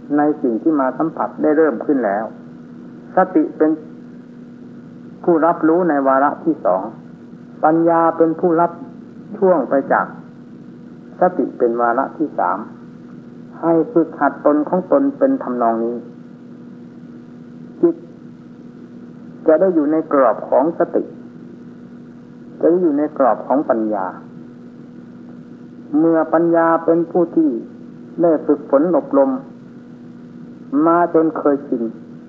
ในสิ่งที่มาสัมผัสได้เริ่มขึ้นแล้วสติเป็นผู้รับรู้ในวาระที่สองปัญญาเป็นผู้รับช่วงไปจากสติเป็นวาระที่สามให้ฝึกหัดตนของตนเป็นทำนองนี้จิตจะได้อยู่ในกรอบของสติจะได้อยู่ในกรอบของปัญญาเมื่อปัญญาเป็นผู้ที่ได้ฝึกฝนอบรมมาจนเคยชิน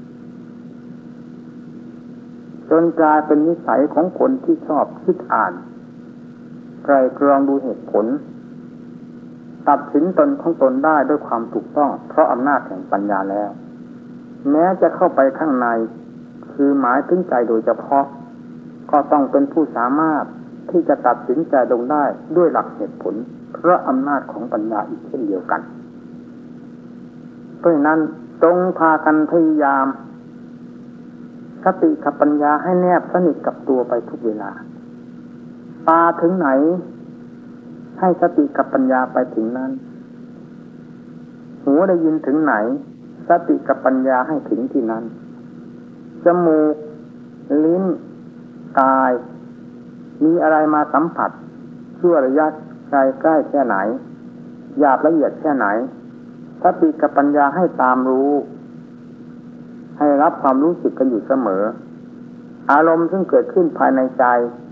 จนกลายเป็นนิสัยของคนที่ชอบคิดอ่านไตร่ตรองดูเหตุผลตัดสินตนของตนได้ด้วยความถูกต้องเพราะอำนาจแห่งปัญญาแล้วแม้จะเข้าไปข้างในคือหมายถึงใจโดยเฉพาะก็ต้องเป็นผู้สามารถที่จะตัดสินใจลงได้ด้วยหลักเหตุผลเพราะอำนาจของปัญญาอีกเช่นเดียวกันเพราะฉะนั้นจงพากันพยายามสติกับปัญญาให้แนบสนิทกับตัวไปทุกเวลาตาถึงไหนให้สติกับปัญญาไปถึงนั้นหูได้ยินถึงไหนสติกับปัญญาให้ถึงที่นั้นจมูกลิ้นกายมีอะไรมาสัมผัสชั่วระยะไกลใกล้แค่ไหนหยาบละเอียดแค่ไหนสติกับปัญญาให้ตามรู้ให้รับความรู้สึกกันอยู่เสมออารมณ์ซึ่งเกิดขึ้นภายในใจ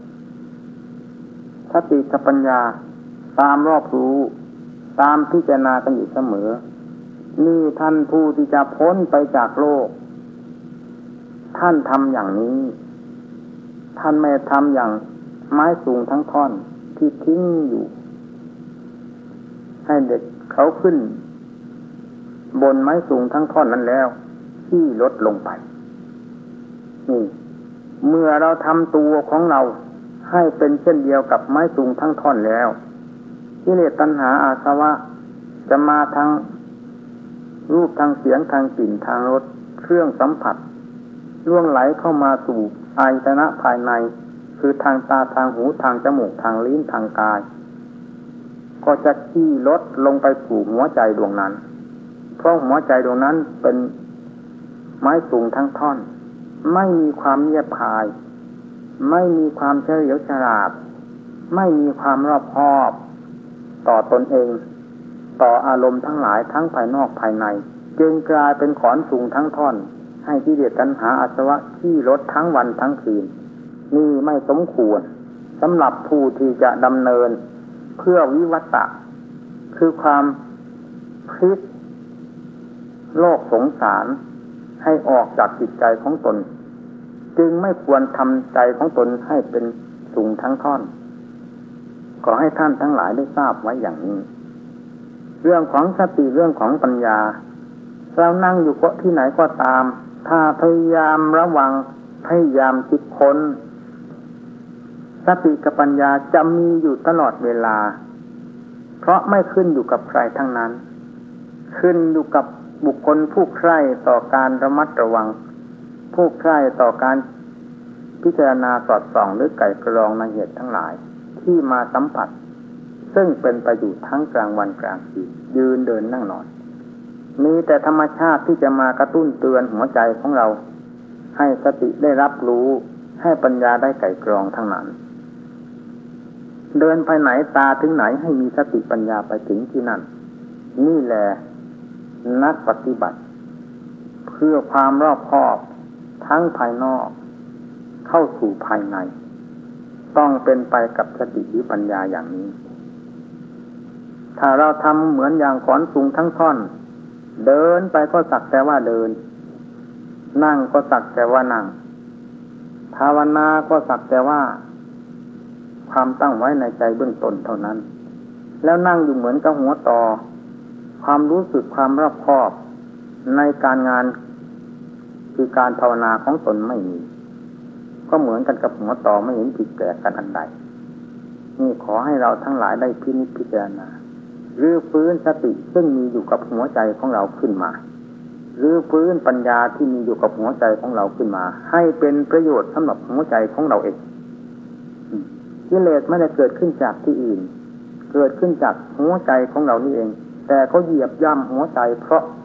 สติกับปัญญาตามรอบรู้ตามพิจารณากันอยู่เสมอนี่ท่านผู้ที่จะพ้นไปจากโลกท่านทำอย่างนี้ท่านไม่ทำอย่างไม้สูงทั้งท่อนที่ทิ้งอยู่ให้เด็กเขาขึ้นบนไม้สูงทั้งท่อนนั้นแล้วที่ลดลงไปนี่เมื่อเราทำตัวของเราให้เป็นเช่นเดียวกับไม้สูงทั้งท่อนแล้วกิเลสตัณหาอาสวะจะมาทางรูปทางเสียงทางกลิ่นทางรสเครื่องสัมผัสล่วงไหลเข้ามาสู่อายตนะภายในคือทางตาทางหูทางจมูกทางลิ้นทางกายก็จะขี้ลดลงไปสู่หัวใจดวงนั้นเพราะหัวใจดวงนั้นเป็นไม้สูงทั้งท่อนไม่มีความเงียบคายไม่มีความเฉลียวฉลาดไม่มีความรอบคอบต่อตนเองต่ออารมณ์ทั้งหลายทั้งภายนอกภายในจึงกลายเป็นขอนสูงทั้งท่อนให้กิเลสตัณหาอาสวะขี้ลดทั้งวันทั้งคืนนี่ไม่สมควรสำหรับผู้ที่จะดำเนินเพื่อวิวัตตะคือความพลิกโลกสงสารให้ออกจากจิตใจของตนจึงไม่ควรทำใจของตนให้เป็นสูงทั้งท่อนขอให้ท่านทั้งหลายได้ทราบไว้อย่างนี้เรื่องของสติเรื่องของปัญญาเรานั่งอยู่ที่ไหนก็ตามถ้าพยายามระวังพยายามคิดค้นสติกับปัญญาจะมีอยู่ตลอดเวลาเพราะไม่ขึ้นอยู่กับใครทั้งนั้นขึ้นอยู่กับบุคคลผู้ใคร่ต่อการระมัดระวังผู้ใคร่ต่อการพิจารณาสอดส่องหรือไกร่กรองในเหตุทั้งหลายที่มาสัมผัสซึ่งเป็นไปอยู่ทั้งกลางวันกลางคืนยืนเดินนั่งนอนมีแต่ธรรมชาติที่จะมากระตุ้นเตือนหัวใจของเราให้สติได้รับรู้ให้ปัญญาได้ไกร่กรองทั้งนั้นเดินไปไหนตาถึงไหนให้มีสติปัญญาไปถึงที่นั่นนี่แหละนักปฏิบัติเพื่อความรอบคอบทั้งภายนอกเข้าสู่ภายในต้องเป็นไปกับสติหรือปัญญาอย่างนี้ถ้าเราทำเหมือนอย่างขอนสูงทั้งท่อนเดินไปก็สักแต่ว่าเดินนั่งก็สักแต่ว่านั่งภาวนาก็สักแต่ว่าความตั้งไว้ในใจเบื้องต้นเท่านั้นแล้วนั่งอยู่เหมือนกับหัวต่อความรู้สึกความรอบคอบในการงานคือการภาวนาของตนไม่มีก็เหมือนกันกับหัวต่อไม่เห็นผิดแปลกกันอันใดนี่ขอให้เราทั้งหลายได้พินิจพิจารณารื้อฟื้นสติซึ่งมีอยู่กับหัวใจของเราขึ้นมารื้อฟื้นปัญญาที่มีอยู่กับหัวใจของเราขึ้นมาให้เป็นประโยชน์สำหรับหัวใจของเราเองกิเลสไม่ได้เกิดขึ้นจากที่อื่นเกิดขึ้นจากหัวใจของเรานี่เองแต่เขาเหยียบย่ำหัวใจเพราะ